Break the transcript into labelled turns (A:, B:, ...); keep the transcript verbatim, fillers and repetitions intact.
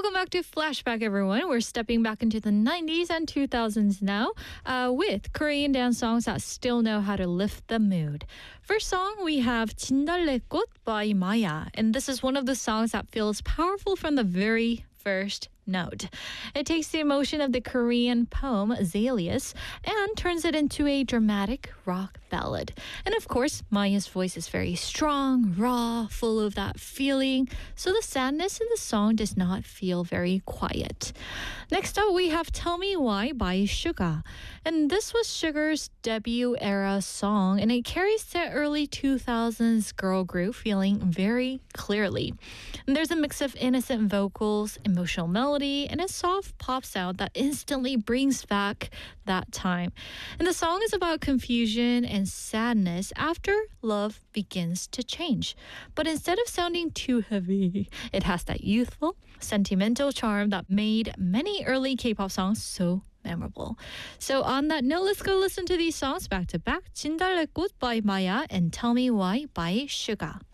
A: Welcome back to Flashback, everyone. We're stepping back into the nineties and two thousands now uh, with Korean dance songs that still know how to lift the mood. First song, we have 진달래꽃 by Maya. And this is one of the songs that feels powerful from the very first note. It takes the emotion of the Korean poem Azaleas and turns it into a dramatic rock ballad. And of course, Maya's voice is very strong, raw, full of that feeling, so the sadness in the song does not feel very quiet. Next up, we have Tell Me Why by Suga. And this was Sugar's debut era song, and it carries the early two thousands girl group feeling very clearly. And there's a mix of innocent vocals, emotional melody, and a soft pop sound that instantly brings back that time. And the song is about confusion and sadness after love begins to change. But instead of sounding too heavy, it has that youthful, sentimental charm that made many early K-pop songs so memorable. So on that note, let's go listen to these songs back to back. 진달래꽃 by Maya and Tell Me Why by Suga.